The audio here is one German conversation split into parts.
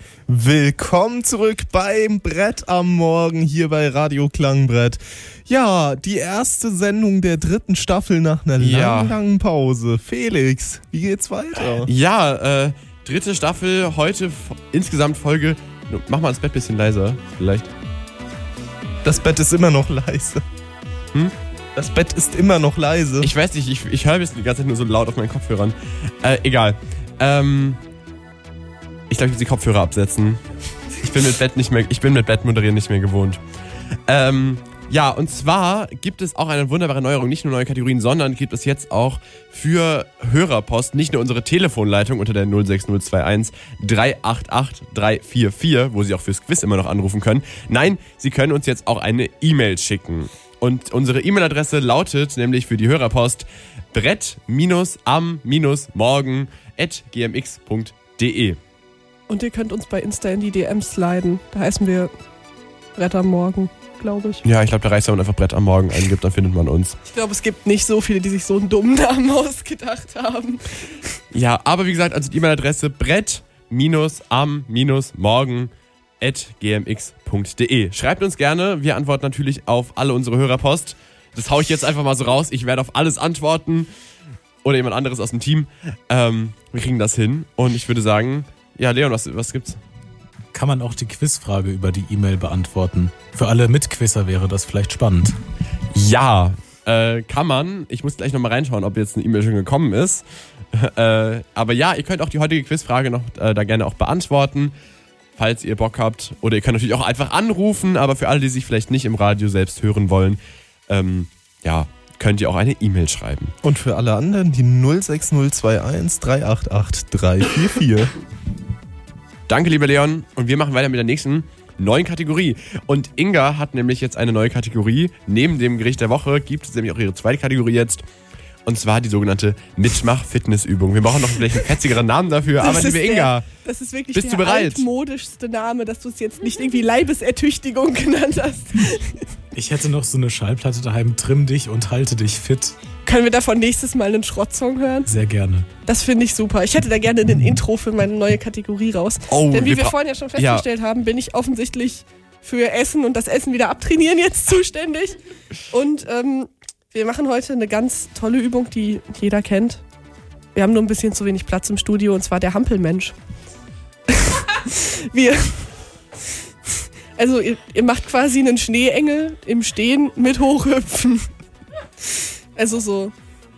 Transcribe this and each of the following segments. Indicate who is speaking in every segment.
Speaker 1: Willkommen zurück beim Brett am Morgen hier bei Radio Klangbrett. Ja, die erste Sendung der 3. Staffel nach einer langen Pause. Felix, wie geht's weiter?
Speaker 2: Ja, 3. Staffel, heute insgesamt Folge... Mach mal das Bett ein bisschen leiser, vielleicht.
Speaker 1: Das Bett ist immer noch leise. Das Bett ist immer noch leise.
Speaker 2: Ich weiß nicht, ich höre die ganze Zeit nur so laut auf meinen Kopfhörern. Egal. Ich glaube, ich muss die Kopfhörer absetzen. Ich bin mit Bett moderieren nicht mehr gewohnt. Ja, und zwar gibt es auch eine wunderbare Neuerung, nicht nur neue Kategorien, sondern gibt es jetzt auch für Hörerpost nicht nur unsere Telefonleitung unter der 06021 388 344, wo Sie auch fürs Quiz immer noch anrufen können. Nein, Sie können uns jetzt auch eine E-Mail schicken. Und unsere E-Mail-Adresse lautet nämlich für die Hörerpost brett-am-morgen@gmx.de.
Speaker 3: Und ihr könnt uns bei Insta in die DMs sliden. Da heißen wir Brett am Morgen, glaube ich.
Speaker 2: Ja, ich glaube, da reicht, wenn man einfach Brett am Morgen eingibt, dann findet man uns.
Speaker 3: Ich glaube, es gibt nicht so viele, die sich so einen dummen Namen ausgedacht haben.
Speaker 2: Ja, aber wie gesagt, also die E-Mail-Adresse brett-am-morgen@gmx.de. Schreibt uns gerne, wir antworten natürlich auf alle unsere Hörerpost. Das hau ich jetzt einfach mal so raus, ich werde auf alles antworten. Oder jemand anderes aus dem Team. Wir kriegen das hin und ich würde sagen, ja Leon, was gibt's?
Speaker 4: Kann man auch die Quizfrage über die E-Mail beantworten? Für alle Mitquizzer wäre das vielleicht spannend.
Speaker 2: Ja, kann man. Ich muss gleich nochmal reinschauen, ob jetzt eine E-Mail schon gekommen ist. Aber ja, ihr könnt auch die heutige Quizfrage noch da gerne auch beantworten, falls ihr Bock habt. Oder ihr könnt natürlich auch einfach anrufen, aber für alle, die sich vielleicht nicht im Radio selbst hören wollen, könnt ihr auch eine E-Mail schreiben.
Speaker 1: Und für alle anderen die 06021 388 344.
Speaker 2: Danke, lieber Leon. Und wir machen weiter mit der nächsten neuen Kategorie. Und Inga hat nämlich jetzt eine neue Kategorie. Neben dem Gericht der Woche gibt es nämlich auch ihre zweite Kategorie jetzt. Und zwar die sogenannte Mitmach-Fitnessübung. Wir brauchen noch vielleicht einen fetzigeren Namen dafür. Aber liebe Inga,
Speaker 3: das ist wirklich
Speaker 2: bist
Speaker 3: der
Speaker 2: du bereit?
Speaker 3: Altmodischste Name, dass du es jetzt nicht irgendwie Leibesertüchtigung genannt hast.
Speaker 4: Ich hätte noch so eine Schallplatte daheim, trimm dich und halte dich fit.
Speaker 3: Können wir davon nächstes Mal einen Schrottsong hören?
Speaker 4: Sehr gerne.
Speaker 3: Das finde ich super. Ich hätte da gerne ein Intro für meine neue Kategorie raus.
Speaker 2: Oh,
Speaker 3: denn wie wir vorhin ja schon festgestellt haben, bin ich offensichtlich für Essen und das Essen wieder abtrainieren jetzt zuständig. Und wir machen heute eine ganz tolle Übung, die jeder kennt. Wir haben nur ein bisschen zu wenig Platz im Studio, und zwar der Hampelmensch. Also ihr macht quasi einen Schneeengel im Stehen mit Hochhüpfen. Also so.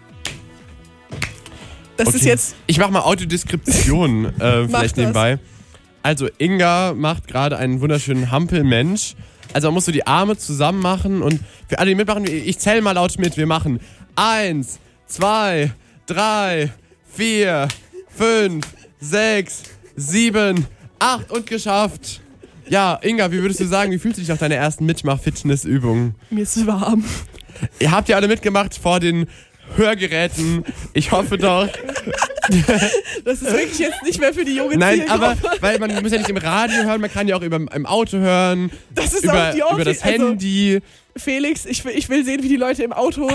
Speaker 3: Das ist jetzt...
Speaker 2: Ich mache mal Audiodeskription vielleicht nebenbei. Also Inga macht gerade einen wunderschönen Hampelmensch. Also man muss so die Arme zusammen machen und für alle, die mitmachen, ich zähle mal laut mit. Wir machen 1, 2, 3, 4, 5, 6, 7, 8 und geschafft. Ja, Inga, wie würdest du sagen, wie fühlst du dich nach deiner ersten Mitmach-Fitness-Übung?
Speaker 3: Mir ist warm.
Speaker 2: Ihr habt ja alle mitgemacht vor den Hörgeräten. Ich hoffe doch.
Speaker 3: Das ist wirklich jetzt nicht mehr für die junge
Speaker 2: Nein,
Speaker 3: Zielgruppe.
Speaker 2: aber weil man muss ja nicht im Radio hören, man kann ja auch im Auto hören.
Speaker 3: Das ist
Speaker 2: über,
Speaker 3: auch die
Speaker 2: über das Handy.
Speaker 3: Felix, ich will sehen, wie die Leute im Auto...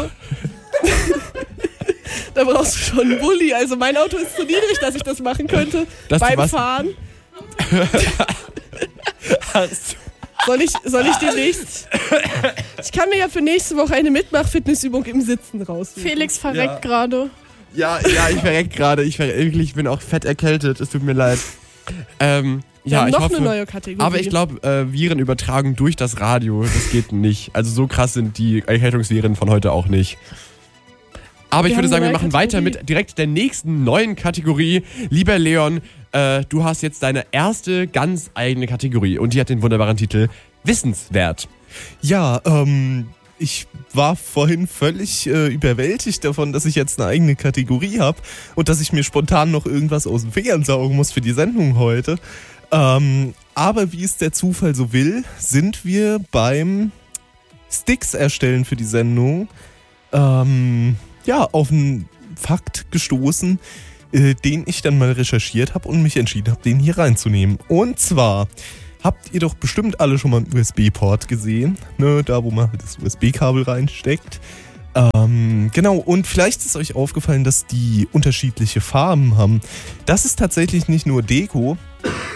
Speaker 3: Da brauchst du schon einen Bulli. Also mein Auto ist zu niedrig, dass ich das machen könnte. Beim Fahren. Soll ich demnächst... Ich kann mir ja für nächste Woche eine Mitmach-Fitnessübung im Sitzen raussuchen.
Speaker 5: Felix verreckt gerade.
Speaker 2: Ja, ich verreck gerade. Ich bin auch fett erkältet. Es tut mir leid.
Speaker 3: Wir haben
Speaker 2: ich
Speaker 3: noch
Speaker 2: hoffe,
Speaker 3: eine neue Kategorie.
Speaker 2: Aber ich glaube, Virenübertragung durch das Radio, das geht nicht. Also so krass sind die Erkältungsviren von heute auch nicht. Aber ich würde sagen, wir machen weiter mit direkt der nächsten neuen Kategorie. Lieber Leon, du hast jetzt deine erste ganz eigene Kategorie und die hat den wunderbaren Titel Wissenswert.
Speaker 1: Ja, ich war vorhin völlig überwältigt davon, dass ich jetzt eine eigene Kategorie habe und dass ich mir spontan noch irgendwas aus dem Fingern saugen muss für die Sendung heute. Aber wie es der Zufall so will, sind wir beim Sticks erstellen für die Sendung auf einen Fakt gestoßen, den ich dann mal recherchiert habe und mich entschieden habe, den hier reinzunehmen. Und zwar habt ihr doch bestimmt alle schon mal einen USB-Port gesehen, ne, da wo man das USB-Kabel reinsteckt. Genau, und vielleicht ist euch aufgefallen, dass die unterschiedliche Farben haben. Das ist tatsächlich nicht nur Deko,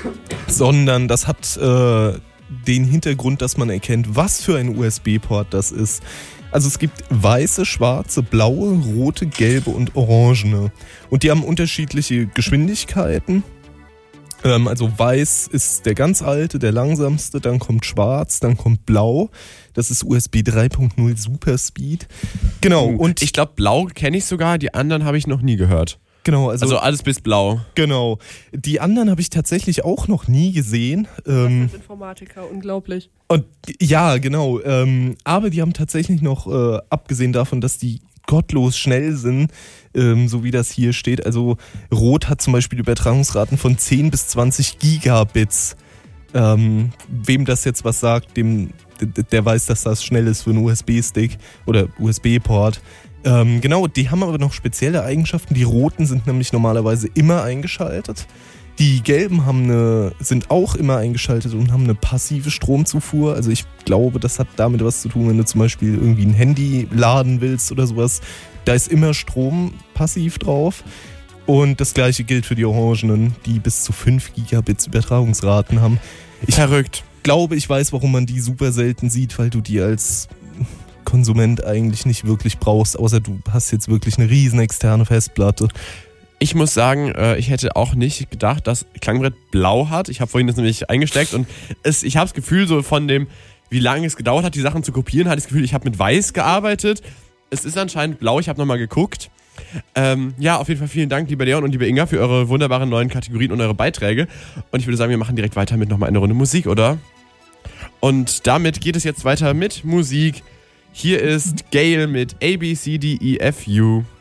Speaker 1: sondern das hat den Hintergrund, dass man erkennt, was für ein USB-Port das ist. Also es gibt weiße, schwarze, blaue, rote, gelbe und orangene. Und die haben unterschiedliche Geschwindigkeiten. Also weiß ist der ganz alte, der langsamste, dann kommt schwarz, dann kommt blau. Das ist USB 3.0 Superspeed. Genau. Und
Speaker 2: ich glaube, blau kenne ich sogar, die anderen habe ich noch nie gehört.
Speaker 1: Genau,
Speaker 2: also alles bis blau.
Speaker 1: Genau. Die anderen habe ich tatsächlich auch noch nie gesehen.
Speaker 3: Als Informatiker, unglaublich.
Speaker 1: Und ja, genau. Aber die haben tatsächlich noch, abgesehen davon, dass die gottlos schnell sind, so wie das hier steht. Also Rot hat zum Beispiel Übertragungsraten von 10 bis 20 Gigabits. Wem das jetzt was sagt, der weiß, dass das schnell ist für einen USB-Stick oder USB-Port. Genau, die haben aber noch spezielle Eigenschaften. Die roten sind nämlich normalerweise immer eingeschaltet. Die gelben sind auch immer eingeschaltet und haben eine passive Stromzufuhr. Also ich glaube, das hat damit was zu tun, wenn du zum Beispiel irgendwie ein Handy laden willst oder sowas. Da ist immer Strom passiv drauf. Und das gleiche gilt für die orangenen, die bis zu 5 Gigabits Übertragungsraten haben.
Speaker 2: Verrückt.
Speaker 1: Ich glaube, ich weiß, warum man die super selten sieht, weil du die als Konsument eigentlich nicht wirklich brauchst, außer du hast jetzt wirklich eine riesen externe Festplatte.
Speaker 2: Ich muss sagen, ich hätte auch nicht gedacht, dass Klangbrett blau hat. Ich habe vorhin das nämlich eingesteckt und ich habe das Gefühl, so von dem, wie lange es gedauert hat, die Sachen zu kopieren, hatte ich das Gefühl, ich habe mit weiß gearbeitet. Es ist anscheinend blau, ich habe nochmal geguckt. Ja, auf jeden Fall vielen Dank, lieber Leon und liebe Inga, für eure wunderbaren neuen Kategorien und eure Beiträge. Und ich würde sagen, wir machen direkt weiter mit nochmal einer Runde Musik, oder? Und damit geht es jetzt weiter mit Musik. Hier ist Gail mit ABCDEFU.